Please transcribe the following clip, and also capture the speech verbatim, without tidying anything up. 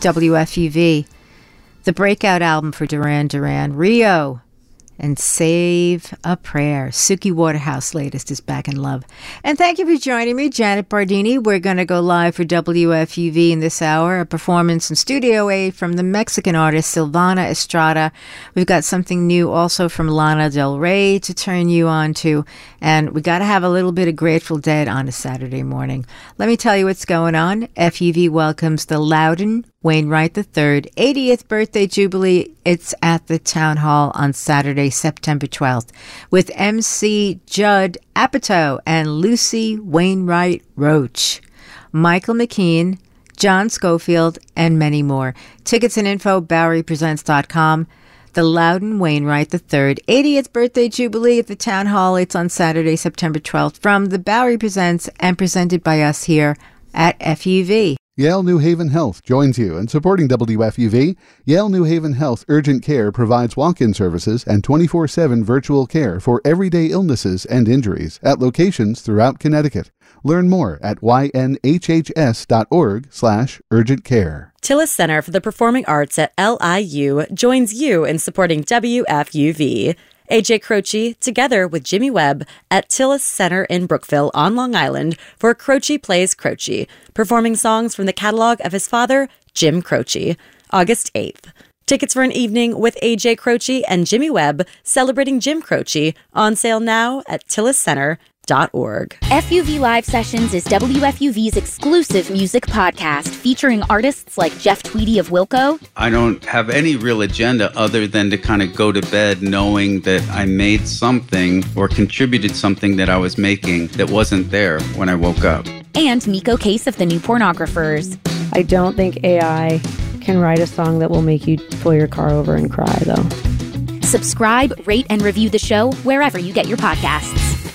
W F U V. The breakout album for Duran Duran, Rio, and Save a Prayer. Suki Waterhouse latest is Back in Love. And thank you for joining me, Janet Bardini. We're going to go live for W F U V in this hour, a performance in Studio A from the Mexican artist Silvana Estrada. We've got something new also from Lana Del Rey to turn you on to, and we got to have a little bit of Grateful Dead on a Saturday morning. Let me tell you what's going on. F U V welcomes the Loudon Wainwright the third eightieth birthday jubilee. It's at the Town Hall on Saturday, September twelfth, with M C Judd Apatow and Lucy Wainwright Roach, Michael McKean, John Schofield, and many more. Tickets and info, Bowery Presents dot com. The Loudon Wainwright the third eightieth birthday jubilee at the Town Hall. It's on Saturday, September twelfth, from the Bowery Presents and presented by us here at F U V. Yale New Haven Health joins you in supporting W F U V. Yale New Haven Health Urgent Care provides walk-in services and twenty-four seven virtual care for everyday illnesses and injuries at locations throughout Connecticut. Learn more at y n h h s dot org slash urgent care. Tillis Center for the Performing Arts at L I U joins you in supporting W F U V. A J Croce, together with Jimmy Webb, at Tillis Center in Brookville on Long Island for Croce Plays Croce, performing songs from the catalog of his father, Jim Croce, August eighth. Tickets for an evening with A J Croce and Jimmy Webb celebrating Jim Croce on sale now at tillis center dot org. F U V Live Sessions is W F U V's exclusive music podcast featuring artists like Jeff Tweedy of Wilco. I don't have any real agenda other than to kind of go to bed knowing that I made something or contributed something that I was making that wasn't there when I woke up. And Miko Case of the New Pornographers. I don't think A I can write a song that will make you pull your car over and cry, though. Subscribe, rate, and review the show wherever you get your podcasts.